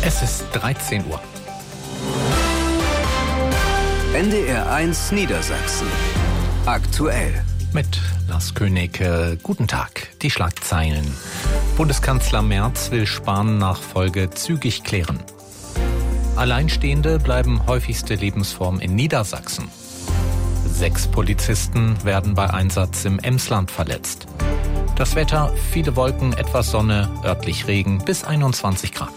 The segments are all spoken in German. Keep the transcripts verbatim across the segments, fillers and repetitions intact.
Es ist dreizehn Uhr. N D R eins Niedersachsen. Aktuell. Mit Lars König. Äh, guten Tag. Die Schlagzeilen. Bundeskanzler Merz will Spahn-Nachfolge zügig klären. Alleinstehende bleiben häufigste Lebensform in Niedersachsen. Sechs Polizisten werden bei Einsatz im Emsland verletzt. Das Wetter, viele Wolken, etwas Sonne, örtlich Regen bis einundzwanzig Grad.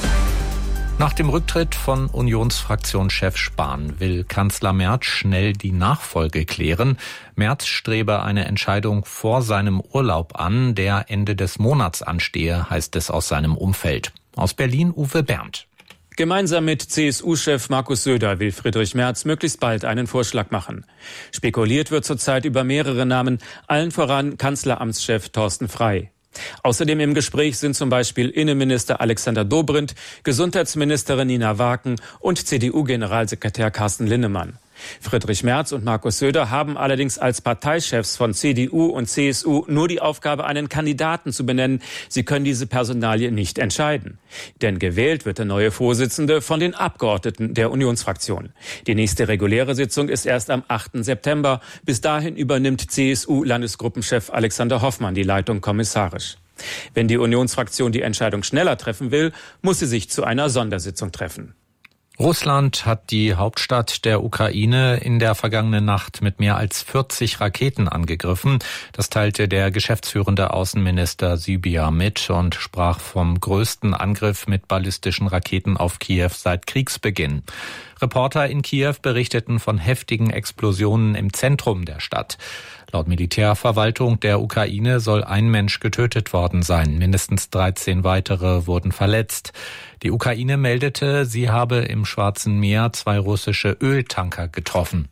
Nach dem Rücktritt von Unionsfraktionschef Spahn will Kanzler Merz schnell die Nachfolge klären. Merz strebe eine Entscheidung vor seinem Urlaub an, der Ende des Monats anstehe, heißt es aus seinem Umfeld. Aus Berlin Uwe Berndt. Gemeinsam mit C S U-Chef Markus Söder will Friedrich Merz möglichst bald einen Vorschlag machen. Spekuliert wird zurzeit über mehrere Namen, allen voran Kanzleramtschef Thorsten Frey. Außerdem im Gespräch sind zum Beispiel Innenminister Alexander Dobrindt, Gesundheitsministerin Nina Waken und C D U-Generalsekretär Carsten Linnemann. Friedrich Merz und Markus Söder haben allerdings als Parteichefs von C D U und C S U nur die Aufgabe, einen Kandidaten zu benennen. Sie können diese Personalie nicht entscheiden. Denn gewählt wird der neue Vorsitzende von den Abgeordneten der Unionsfraktion. Die nächste reguläre Sitzung ist erst am achten September. Bis dahin übernimmt C S U-Landesgruppenchef Alexander Hoffmann die Leitung kommissarisch. Wenn die Unionsfraktion die Entscheidung schneller treffen will, muss sie sich zu einer Sondersitzung treffen. Russland hat die Hauptstadt der Ukraine in der vergangenen Nacht mit mehr als vierzig Raketen angegriffen. Das teilte der geschäftsführende Außenminister Sybiha mit und sprach vom größten Angriff mit ballistischen Raketen auf Kiew seit Kriegsbeginn. Reporter in Kiew berichteten von heftigen Explosionen im Zentrum der Stadt. Laut Militärverwaltung der Ukraine soll ein Mensch getötet worden sein. Mindestens dreizehn weitere wurden verletzt. Die Ukraine meldete, sie habe im Schwarzen Meer zwei russische Öltanker getroffen.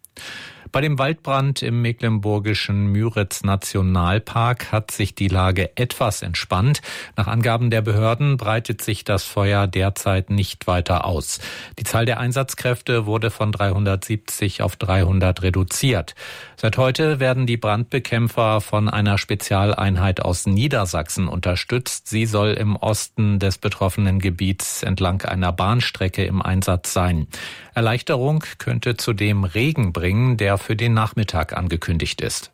Bei dem Waldbrand im mecklenburgischen Müritz-Nationalpark hat sich die Lage etwas entspannt. Nach Angaben der Behörden breitet sich das Feuer derzeit nicht weiter aus. Die Zahl der Einsatzkräfte wurde von dreihundertsiebzig auf dreihundert reduziert. Seit heute werden die Brandbekämpfer von einer Spezialeinheit aus Niedersachsen unterstützt. Sie soll im Osten des betroffenen Gebiets entlang einer Bahnstrecke im Einsatz sein. Erleichterung könnte zudem Regen bringen, der für den Nachmittag angekündigt ist.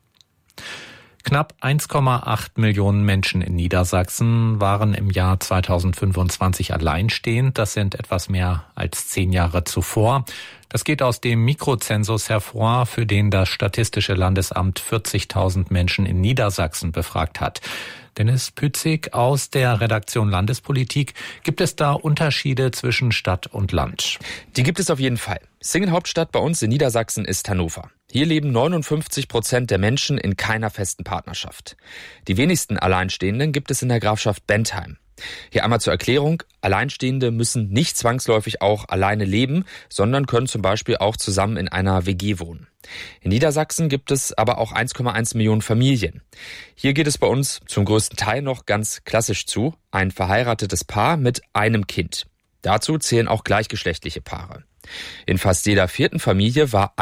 Knapp eins Komma acht Millionen Menschen in Niedersachsen waren im Jahr zweitausendfünfundzwanzig alleinstehend. Das sind etwas mehr als zehn Jahre zuvor. Das geht aus dem Mikrozensus hervor, für den das Statistische Landesamt vierzigtausend Menschen in Niedersachsen befragt hat. Dennis Pützig aus der Redaktion Landespolitik. Gibt es da Unterschiede zwischen Stadt und Land? Die gibt es auf jeden Fall. Single-Hauptstadt bei uns in Niedersachsen ist Hannover. Hier leben neunundfünfzig Prozent der Menschen in keiner festen Partnerschaft. Die wenigsten Alleinstehenden gibt es in der Grafschaft Bentheim. Hier einmal zur Erklärung: Alleinstehende müssen nicht zwangsläufig auch alleine leben, sondern können zum Beispiel auch zusammen in einer W G wohnen. In Niedersachsen gibt es aber auch eins Komma eins Millionen Familien. Hier geht es bei uns zum größten Teil noch ganz klassisch zu: ein verheiratetes Paar mit einem Kind. Dazu zählen auch gleichgeschlechtliche Paare. In fast jeder vierten Familie war